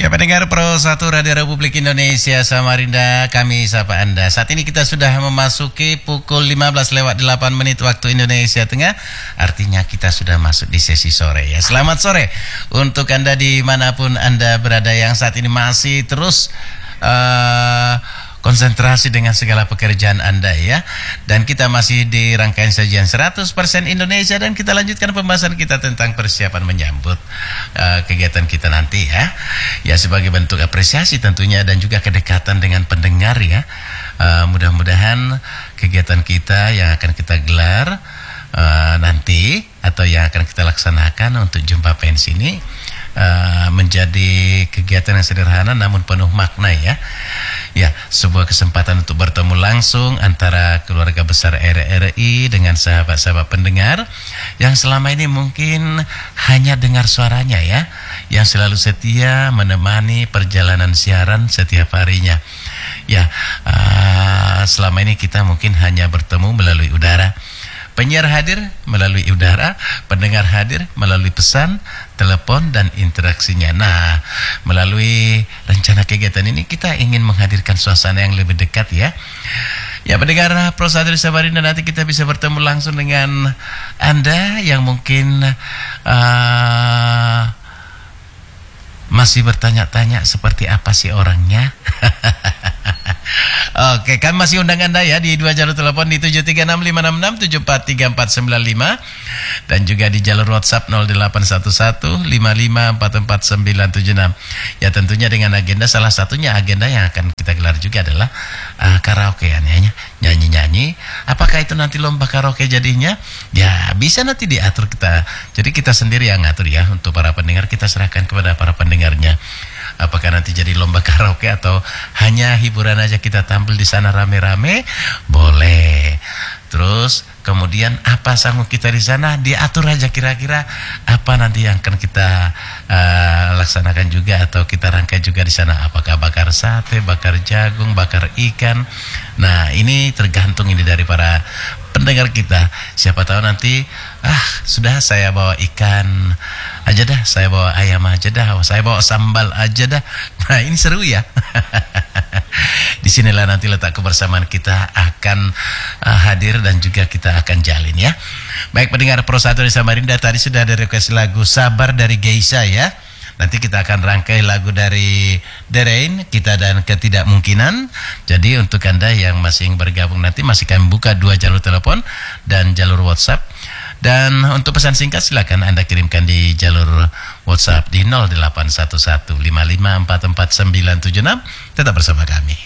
Ya, pendengar Pro 1 Radio Republik Indonesia Samarinda, kami sapa Anda. Saat ini kita sudah memasuki pukul 15:08 waktu Indonesia Tengah. Artinya kita sudah masuk di sesi sore ya. Selamat sore untuk Anda dimanapun Anda berada yang saat ini masih terus konsentrasi dengan segala pekerjaan Anda ya. Dan kita masih di rangkaian sajian 100% Indonesia, dan kita lanjutkan pembahasan kita tentang persiapan menyambut kegiatan kita nanti ya. Ya, sebagai bentuk apresiasi tentunya dan juga kedekatan dengan pendengar ya. Mudah-mudahan kegiatan kita yang akan kita gelar nanti atau yang akan kita laksanakan untuk jumpa pensi ini menjadi kegiatan yang sederhana namun penuh makna ya. Ya, sebuah kesempatan untuk bertemu langsung antara keluarga besar RRI dengan sahabat-sahabat pendengar yang selama ini mungkin hanya dengar suaranya ya, yang selalu setia menemani perjalanan siaran setiap harinya. Ya, selama ini kita mungkin hanya bertemu melalui udara. Penyiar hadir melalui udara, pendengar hadir melalui pesan, telepon, dan interaksinya. Nah, melalui rencana kegiatan ini kita ingin menghadirkan suasana yang lebih dekat ya. Ya, pendengar Pro 1 Samarinda, nanti kita bisa bertemu langsung dengan Anda yang mungkin masih bertanya-tanya seperti apa sih orangnya. Oke, kan masih undang Anda ya di dua jalur telepon di 736-566-743-495 dan juga di jalur WhatsApp 0811-5544-976. Ya, tentunya dengan agenda, salah satunya agenda yang akan kita gelar juga adalah karaokean ya, nyanyi-nyanyi. Apakah itu nanti lomba karaoke jadinya? Ya, bisa nanti diatur kita. Jadi kita sendiri yang ngatur ya. Untuk para pendengar kita serahkan kepada para pendengarnya. Apakah nanti jadi lomba karaoke atau hanya hiburan aja kita tampil di sana rame-rame? Boleh. Terus kemudian apa sanggup kita di sana, diatur aja kira-kira apa nanti yang akan kita laksanakan juga atau kita rangkai juga di sana. Apakah bakar sate, bakar jagung, bakar ikan. Nah, ini tergantung ini dari para pendengar kita. Siapa tahu nanti sudah saya bawa ikan aja dah, saya bawa ayam aja dah, saya bawa sambal aja dah. Nah, ini seru ya. Disinilah nanti letak kebersamaan kita akan hadir dan juga kita akan jalin ya. Baik, pendengar Pro 1 di Samarinda, tadi sudah ada request lagu Sabar dari Geisha ya. Nanti kita akan rangkai lagu dari The Rain, Kita dan Ketidakmungkinan. Jadi untuk Anda yang masih bergabung nanti masih kami buka dua jalur telepon dan jalur WhatsApp. Dan untuk pesan singkat silakan Anda kirimkan di jalur WhatsApp di 081155444976. Tetap bersama kami.